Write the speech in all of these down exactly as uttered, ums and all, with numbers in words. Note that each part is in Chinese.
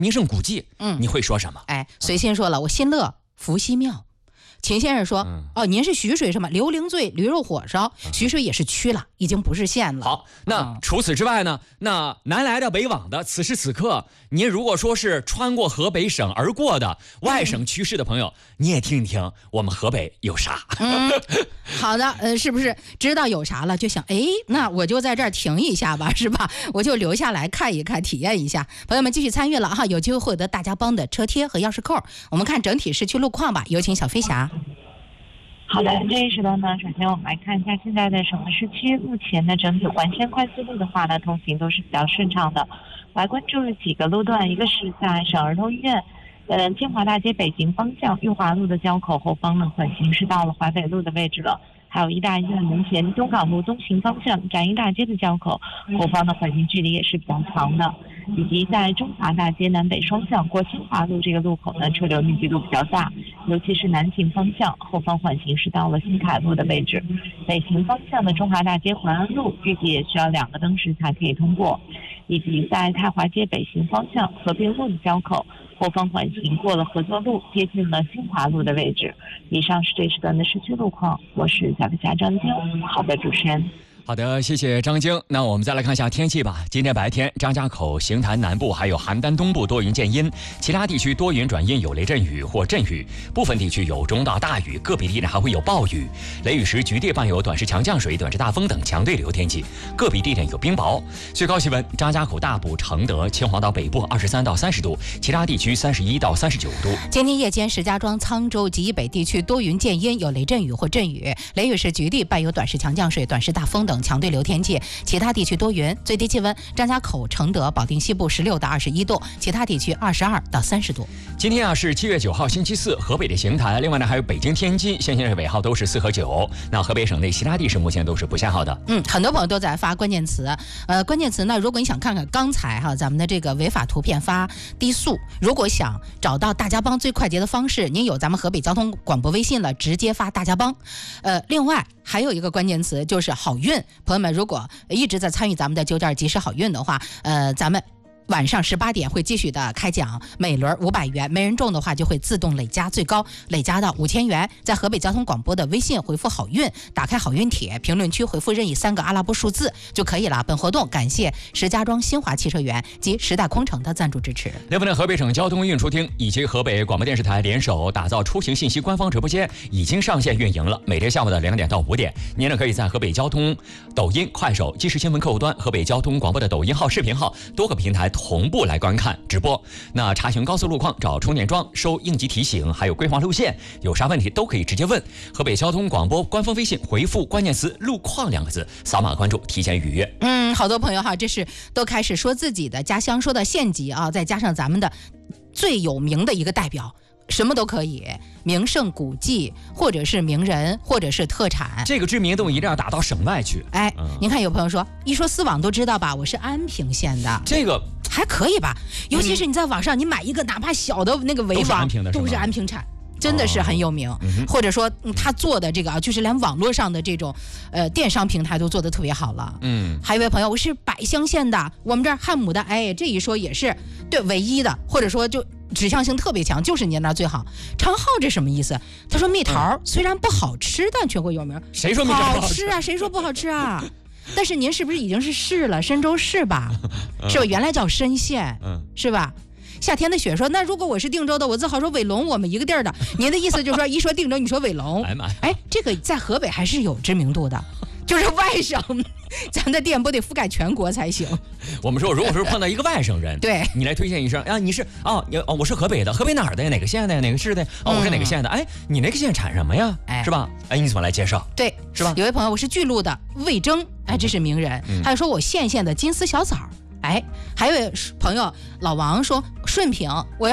名胜古迹，嗯，你会说什么？ 哎，随心说了，我新乐伏羲庙。秦先生说、嗯、哦，您是徐水是吗？刘伶醉驴肉火烧，徐水也是区了，已经不是县了。 好，那、嗯、除此之外呢？那南来的北往的，此时此刻，您如果说是穿过河北省而过的外省区市的朋友，嗯、你也听一听我们河北有啥。 嗯，好的，呃，是不是知道有啥了？就想，哎，那我就在这儿停一下吧，是吧？我就留下来看一看，体验一下。朋友们继续参与了哈，有机会获得大家帮的车贴和钥匙扣。我们看整体市区路况吧，有请小飞侠。 好的，这一时段呢，首先我们来看一下现在的省会市区，目前的整体环线快速路的话呢，通行都是比较顺畅的。我来关注几个路段，一个是在省儿童医院，呃，建华大街北行方向裕华路的交口后方呢，缓行是到了淮北路的位置了。还有医大医院门前东港路东行方向展医大街的交口后方的缓行距离也是比较长的，以及在中华大街南北双向过清华路这个路口呢，车流密集度比较大，尤其是南行方向后方缓行是到了新凯路的位置。北行方向的中华大街环安路预计也需要两个灯时才可以通过，以及在太华街北行方向和平路的交口后方缓行过了合作路，接近了新华路的位置。以上是这时段的市区路况，我是小飞侠张晶。好的，主持人。 好的，谢谢张晶。那我们再来看一下天气吧。今天白天，张家口、邢台南部还有邯郸东部多云见阴，其他地区多云转阴，有雷阵雨或阵雨，部分地区有中到大雨，个别地点还会有暴雨。雷雨时，局地伴有短时强降水、短时大风等强对流天气，个别地点有冰雹。最高气温，张家口、大埔、承德、秦皇岛北部二十三到三十度，其他地区三十一到三十九度。 今天夜间，石家庄、沧州及以北地区多云见阴，有雷阵雨或阵雨，雷雨时局地伴有短时强降水、短时大风等强对流天气，其他地区多云。最低气温，张家口、承德、保定西部十六到二十一度，其他地区二十二到三十度。 今天啊是七月九号星期四，河北的邢台，另外呢还有北京、天津，现在的尾号都是四和九。那河北省内其他地市目前都是不限号的。 嗯，很多朋友都在发关键词，呃，关键词呢，如果你想看看刚才哈咱们的这个违法图片发低速，如果想找到大家帮最快捷的方式，您有咱们河北交通广播微信了，直接发大家帮。呃，另外还有一个关键词就是好运，朋友们如果一直在参与咱们的九点及时好运的话，呃，咱们晚上十八点会继续的开奖，每轮五百元，没人中的话就会自动累加，最高累加到五千元。在河北交通广播的微信回复好运，打开好运帖，评论区回复任意三个阿拉伯数字就可以了。本活动感谢石家庄新华汽车园及时代空城的赞助支持。 另外呢，河北省交通运输厅以及河北广播电视台联手打造出行信息官方直播间，已经上线运营了。每天下午的两点到五点，您呢可以在河北交通、抖音、快手、即时新闻客户端、河北交通广播的抖音号、视频号多个平台同步来观看直播。那查询高速路况、找充电桩、收应急提醒，还有规划路线，有啥问题都可以直接问。河北交通广播官方微信回复关键词路况两个字，扫码关注，提前预约。 嗯，好多朋友哈，这是都开始说自己的家乡，说到县级啊，再加上咱们的最有名的一个代表，什么都可以，名胜古迹，或者是名人，或者是特产， 这个知名度一定要打到省外去。 哎，嗯、您看有朋友说，一说丝网都知道吧，我是安平县的， 这个还可以吧？尤其是你在网上，你买一个哪怕小的那个围网，都是安平产。真的是很有名，哦嗯、或者说、嗯、他做的这个啊，就是连网络上的这种呃电商平台都做得特别好了。嗯，还有一位朋友，我是百乡县的，我们这儿汉姆的，哎，这一说也是对唯一的，或者说就指向性特别强，就是您那儿最好。长浩这什么意思？他说蜜桃、嗯、虽然不好吃，但全国有名。 谁说蜜桃不好吃啊？谁说不好吃啊？但是您是不是已经是市了？深州市吧，是吧？原来叫深县，嗯，是吧？夏天的雪说，那如果我是定州的，我只好说伟龙，我们一个地儿的。您的意思就是说，一说定州，你说伟龙，哎，这个在河北还是有知名度的，就是外省，咱的店不得覆盖全国才行。 我们说，如果说碰到一个外省人， 对你来推荐一声啊，你是哦，哦，我是河北的，河北哪儿的？哪个县的？哪个市的？哦，我是哪个县的？哎，你那个县产什么呀？哎，是吧？哎，你怎么来介绍？ 对， 是吧？ 有位朋友，我是巨鹿的魏征，哎，这是名人。嗯、还有说我县县的金丝小枣。哎，还有朋友老王说顺平，我要说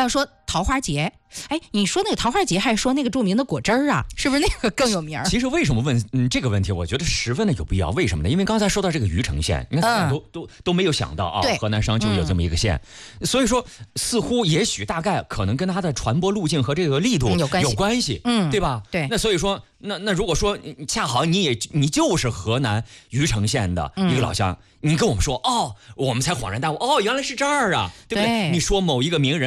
桃花节。哎，你说那个桃花节，还是说那个著名的果汁儿啊？是不是那个更有名？ 其实为什么问嗯这个问题，我觉得十分的有必要。为什么呢？因为刚才说到这个余城县，你看、嗯、都都都没有想到啊，河南商丘有这么一个县、嗯，所以说似乎也许大概可能跟它的传播路径和这个力度有关系，有关系，嗯，对吧？ 对。 那所以说，那那如果说恰好你也你就是河南余城县的一个老乡，嗯、你跟我们说哦，我们才恍然大悟，哦，原来是这儿啊，对不对？对，你说某一个名人。